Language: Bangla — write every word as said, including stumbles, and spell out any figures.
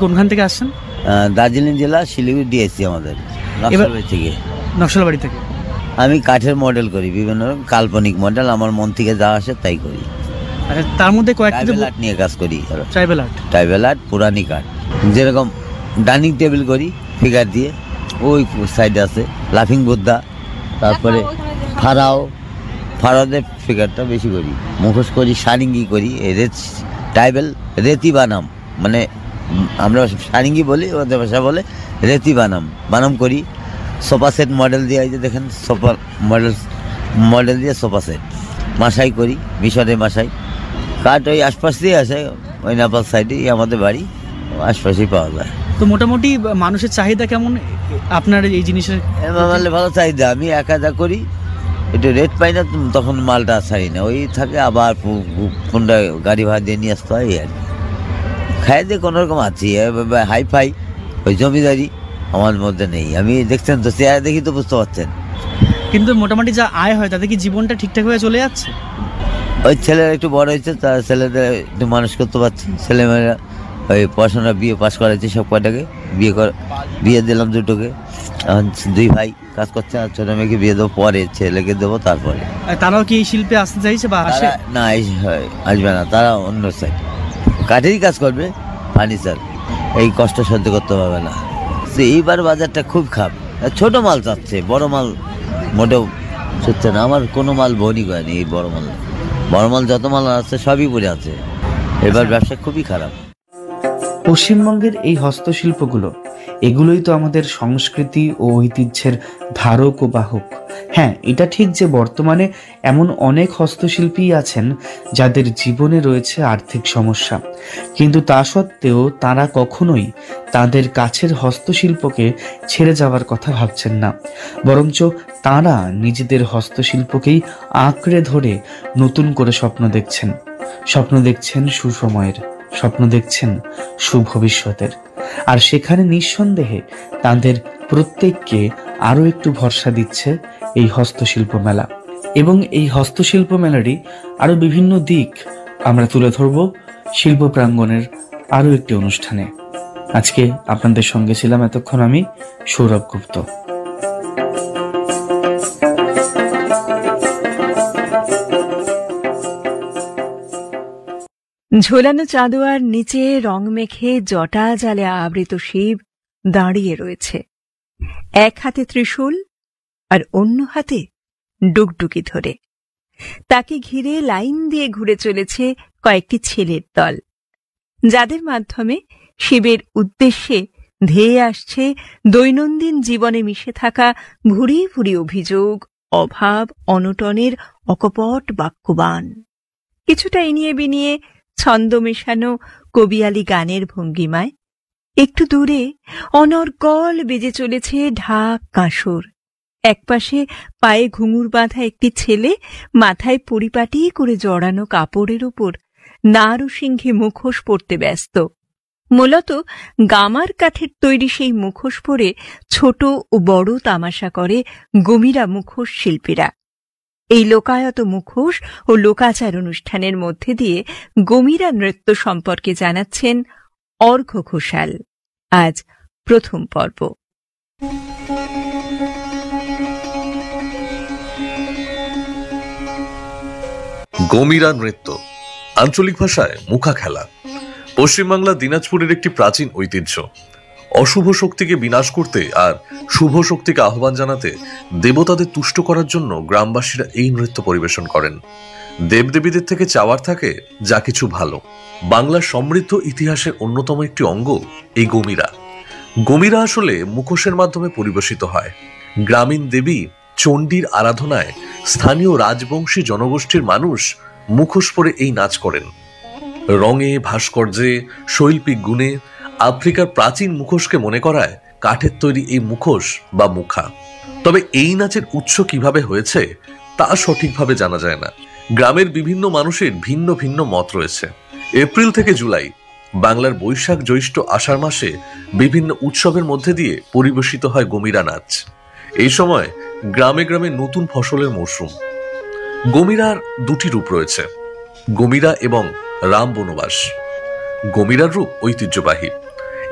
কোনখান থেকে আসছেন? দার্জিলিং জেলা, শিলিগুড়ি ডিএসসি আমাদের নকশালবাড়ি থেকে। নকশালবাড়ি থেকে। আমি কাঠের মডেল করি, বিভিন্ন কাল্পনিক মডেল, আমার মন থেকে যা আসে তাই করি। আচ্ছা, তার মধ্যে কয়েকটা আর্ট নিয়ে কাজ করি। ট্রাইবাল আর্ট, ট্রাইবাল আর্ট, পুরানি কাঠ, যেরকম ডাইনিং টেবিল করি ফিগার দিয়ে, ওই সাইডে আছে লাফিং বুদ্ধা, তারপরে ফারাও, ফারাওদের ফিগারটা বেশি করি। মুখোশ করি, সারিঙ্গি করি, ট্রাইবেল রেতি বানাম, মানে আমরা সারিঙ্গি বলি, ওদের ভাষা বলে রেতি বানাম, বানাম করি। সোফা সেট মডেল দিয়ে, এই যে দেখেন সোফা মডেল মডেল দিয়ে সোফা সেট মাসাই করি, মিশরে মাসাই। কাঠ ওই আশপাশ দিয়ে আসে, ওই নেপাল সাইডে আমাদের বাড়ি, আশপাশেই পাওয়া যায়। তো মোটামুটি মানুষের চাহিদা কেমন আপনার এই জিনিসের? ভালো চাহিদা। আমি একা যা করি, একটু রেট পাই না, তখন মালটা ছাড়ি না, ওই থাকে, আবার কোনটা গাড়ি ভাড়া দিয়ে নিয়ে আসতে হয়। আর খাই দিয়ে কোনো রকম আছি, হাই ফাই ওই জমিদারি আমার মধ্যে নেই। আমি দেখছেন তো, চেয়ার দেখি তো বুঝতে পারছেন। কিন্তু মোটামুটি যা আয় হয় তাতে কি জীবনটা ঠিকঠাকভাবে চলে যাচ্ছে? ওই ছেলেরা একটু বড় হয়েছে, তার ছেলেদের একটু মানুষ করতে পারছি। ছেলেমেয়েরা ওই পড়াশোনা, বিয়ে পাশ করাচ্ছি সব কয়টাকে, বিয়ে কর বিয়ে দিলাম দুটোকে। এখন দুই ভাই কাজ করছে, আর ছোট মেয়েকে বিয়ে দেবো পরে, ছেলেকে দেবো তারপরে। তারাও কি এই শিল্পে আসতে চাইছে বা আসে? না, আসবে না, তারা অন্য সাইড কাঠেরই কাজ করবে, ফার্নিচার, এই কষ্ট সহ্য করতে পারবে না। এইবার বাজারটা খুব খারাপ, ছোট মাল চাচ্ছে, বড় মাল মোটেও ছুটছে না। আমার কোনো মাল বহনই করেনি এই বড় মাল, বড় মাল যত মাল আছে সবই পড়ে আছে। এবার ব্যবসা খুবই খারাপ। পশ্চিমবঙ্গের এই হস্তশিল্পগুলো, এগুলোই তো আমাদের সংস্কৃতি ও ঐতিহ্যের ধারক ও বাহক। হ্যাঁ, এটা ঠিক যে বর্তমানে এমন অনেক হস্তশিল্পী আছেন যাদের জীবনে রয়েছে আর্থিক সমস্যা, কিন্তু তা সত্ত্বেও তারা কখনোই তাদের কাছের হস্তশিল্পকে ছেড়ে যাওয়ার কথা ভাবছেন না, বরঞ্চ তারা নিজেদের হস্তশিল্পকেই আঁকড়ে ধরে নতুন করে স্বপ্ন দেখছেন। স্বপ্ন দেখছেন সুসময়ের, স্বপ্ন দেখছেন সুভবিষ্যতের। আর সেখানে নিঃসন্দেহে তাদের প্রত্যেককে আরও একটু ভরসা দিচ্ছে এই হস্তশিল্প মেলা। এবং এই হস্তশিল্প মেলারই আরও বিভিন্ন দিক আমরা তুলে ধরব শিল্প প্রাঙ্গণের আরও একটি অনুষ্ঠানে। আজকে আপনাদের সঙ্গে ছিলাম এতক্ষণ আমি, সৌরভ গুপ্ত। ঝোলানো চাঁদোয়ার নিচে রং মেখে জটা জালে আবৃত শিব দাঁড়িয়ে রয়েছে, এক হাতে ত্রিশূল আর অন্য হাতে ডুগডুগি ধরে। তাকে ঘিরে লাইন দিয়ে ঘুরে চলেছে কয়েকটি ছেলের দল, যাদের মাধ্যমে শিবের উদ্দেশ্যে ধেয়ে আসছে দৈনন্দিন জীবনে মিশে থাকা ভুরি ভুরি অভিযোগ, অভাব, অনটনের অকপট বাক্যবাণ। কিছুটা ইনিয়ে বিনিয়ে ছন্দ মেশানো কবিয়ালি গানের ভঙ্গিমায় একটু দূরে অনর্গল বেজে চলেছে ঢাক কাঁসর। একপাশে পায়ে ঘুঙুর বাঁধা একটি ছেলে মাথায় পরিপাটি করে জড়ানো কাপড়ের উপর নারসিংহে মুখোশ পরতে ব্যস্ত। মূলত গামার কাঠের তৈরি সেই মুখোশ পরে ছোট ও বড় তামাশা করে গমিরা মুখোশ শিল্পীরা। এই লোকায়ত মুখোশ ও লোকাচার অনুষ্ঠানের মধ্যে দিয়ে গমিরা নৃত্য সম্পর্কে জানাচ্ছেন অর্ঘ্য ঘোষাল। আজ প্রথম পর্ব। গমিরা নৃত্য, আঞ্চলিক ভাষায় মুখা খেলা, পশ্চিমবাংলা দিনাজপুরের একটি প্রাচীন ঐতিহ্য। অশুভ শক্তিকে বিনাশ করতে আর শুভ শক্তিকে আহ্বান জানাতে দেবতাদের তুষ্ট করার জন্য গ্রামবাসীরা এই নৃত্য পরিবেশন করেন। দেবদেবীদের থেকে চাওয়ার থাকে যা কিছু ভালো। বাংলার সমৃদ্ধ ইতিহাসের অন্যতম একটি অঙ্গ এই গমিরা। গমিরা আসলে মুখোশের মাধ্যমে পরিবেশিত হয়। গ্রামীণ দেবী চণ্ডীর আরাধনায় স্থানীয় রাজবংশী জনগোষ্ঠীর মানুষ মুখোশ পরে এই নাচ করেন। রঙে, ভাস্কর্যে, শৈল্পিক গুণে আফ্রিকার প্রাচীন মুখোশকে মনে করায় কাঠের তৈরি এই মুখোশ বা মুখা। তবে এই নাচের উৎস কিভাবে হয়েছে তা সঠিকভাবে জানা যায় না। গ্রামের বিভিন্ন মানুষের ভিন্ন ভিন্ন মত রয়েছে। এপ্রিল থেকে জুলাই, বাংলার বৈশাখ, জ্যৈষ্ঠ, আষাঢ় মাসে বিভিন্ন উৎসবের মধ্যে দিয়ে পরিবেশিত হয় গমিরা নাচ। এই সময় গ্রামে গ্রামে নতুন ফসলের মৌসুম। গমিরার দুটি রূপ রয়েছে, গমিরা এবং রাম বনবাস। গমিরার রূপ ঐতিহ্যবাহী,